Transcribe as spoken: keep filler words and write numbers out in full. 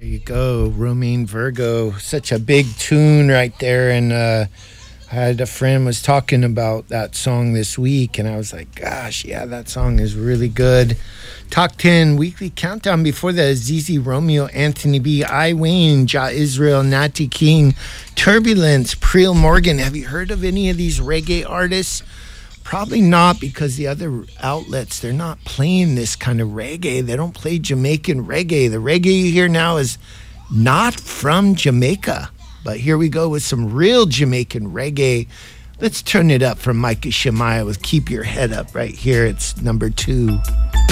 you go, Roaming Virgo. Such a big tune right there. And uh, I had a friend was talking about that song this week, and I was like, gosh, yeah, that song is really good. Top ten Weekly Countdown before the Z Z Romeo, Anthony B, I Wayne, Ja Israel, Natty King, Turbulence, Preel Morgan. Have you heard of any of these reggae artists? Probably not, because the other outlets, they're not playing this kind of reggae. They don't play Jamaican reggae. The reggae you hear now is not from Jamaica. But here we go with some real Jamaican reggae. Let's turn it up from Micah Shemaiah with Keep Your Head Up right here. It's number two.